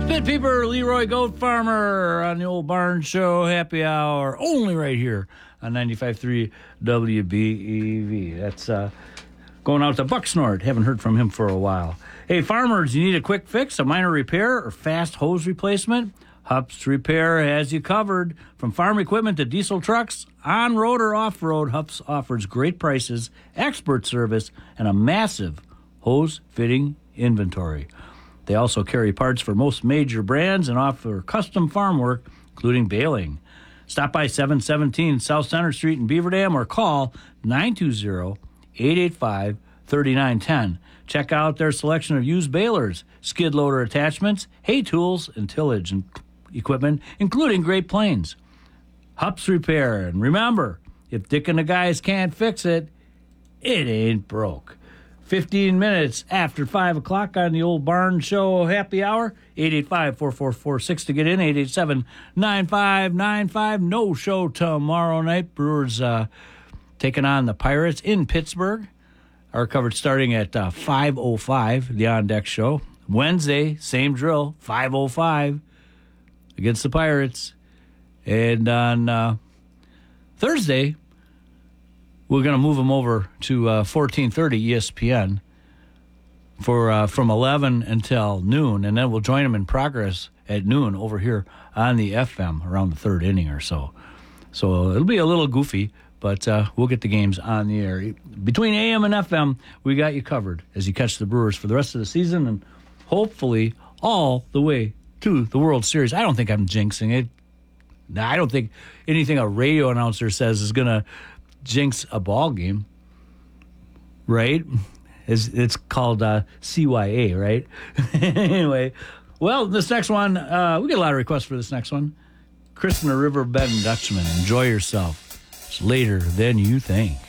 Pit Peeper, Leroy Goat Farmer on the Old Barn Show Happy Hour, only right here on 95.3 WBEV. That's going out to Bucksnort. Haven't heard from him for a while. Hey, farmers, you need a quick fix, a minor repair, or fast hose replacement? Hups Repair has you covered. From farm equipment to diesel trucks, on-road or off-road, Hups offers great prices, expert service, and a massive hose fitting inventory. They also carry parts for most major brands and offer custom farm work, including baling. Stop by 717 South Center Street in Beaver Dam or call 920-885-3910. Check out their selection of used balers, skid loader attachments, hay tools, and tillage and equipment, including Great Plains. Hups Repair. And remember, if Dick and the guys can't fix it, it ain't broke. 15 minutes after 5 o'clock on the Old Barn Show Happy Hour. 885-4446 to get in. 887-9595. No show tomorrow night. Brewers taking on the Pirates in Pittsburgh. Our coverage starting at 5:05, the On Deck Show. Wednesday, same drill, 5:05 against the Pirates. And on Thursday, we're going to move them over to 1430 ESPN for from 11 until noon, and then we'll join them in progress at noon over here on the FM around the third inning or so. So it'll be a little goofy, but we'll get the games on the air. Between AM and FM, we got you covered as you catch the Brewers for the rest of the season and hopefully all the way to the World Series. I don't think I'm jinxing it. I don't think anything a radio announcer says is going to jinx a ball game, right? It's called CYA, right? Anyway, well, this next one, we get a lot of requests for this next one. Chris and the Riverbend Dutchman, enjoy yourself. It's later than you think.